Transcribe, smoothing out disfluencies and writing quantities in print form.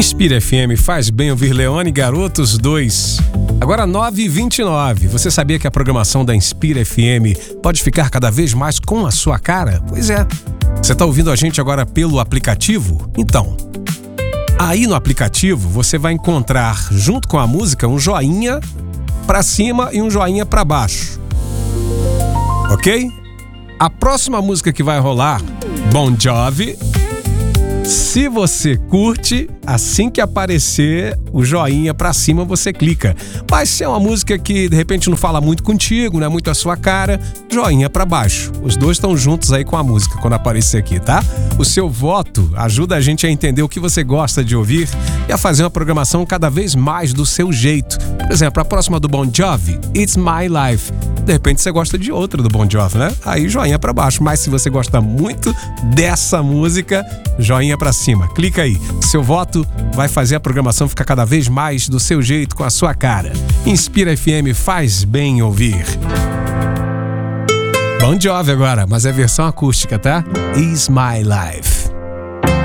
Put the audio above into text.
Inspira FM faz bem ouvir Leone e Garotos 2. Agora 9h29. Você sabia que a programação da Inspira FM pode ficar cada vez mais com a sua cara? Pois é. Você está ouvindo a gente agora pelo aplicativo? Então, aí no aplicativo você vai encontrar, junto com a música, um joinha para cima e um joinha para baixo. Ok? A próxima música que vai rolar, Bon Jovi. Se você curte, assim que aparecer o joinha pra cima, você clica. Mas se é uma música que de repente não fala muito contigo, não é muito a sua cara, joinha pra baixo. Os dois estão juntos aí com a música quando aparecer aqui, tá? O seu voto ajuda a gente a entender o que você gosta de ouvir e a fazer uma programação cada vez mais do seu jeito. Por exemplo, a próxima do Bon Jovi, It's My Life. De repente você gosta de outra do Bon Jovi, né? Aí joinha pra baixo. Mas se você gosta muito dessa música, joinha pra cima. Clica aí. Seu voto vai fazer a programação ficar cada vez mais do seu jeito, com a sua cara. Inspira FM faz bem ouvir. Bon Jovi agora, mas é versão acústica, tá? It's My Life.